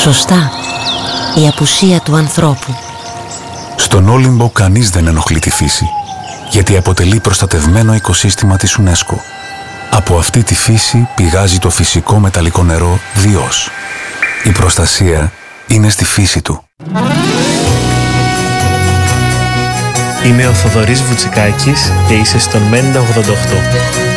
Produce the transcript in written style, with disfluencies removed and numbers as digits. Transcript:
Σωστά, η απουσία του ανθρώπου. Στον Όλυμπο κανείς δεν ενοχλεί τη φύση, γιατί αποτελεί προστατευμένο οικοσύστημα της UNESCO. Από αυτή τη φύση πηγάζει το φυσικό μεταλλικό νερό Διός. Η προστασία είναι στη φύση του. Είμαι ο Θοδωρής Βουτσικάκης και είσαι στον Μέντα 88.